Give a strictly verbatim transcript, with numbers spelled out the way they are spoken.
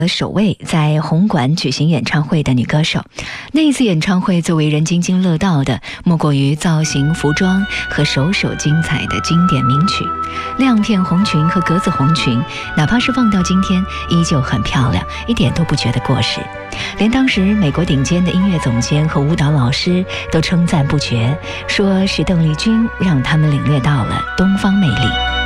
首位在红馆举行演唱会的女歌手。那一次演唱会最为人津津乐道的，莫过于造型、服装和首首精彩的经典名曲。亮片红裙和格子红裙，哪怕是放到今天，依旧很漂亮，一点都不觉得过时。连当时美国顶尖的音乐总监和舞蹈老师都称赞不绝，说是邓丽君让他们领略到了东方魅力。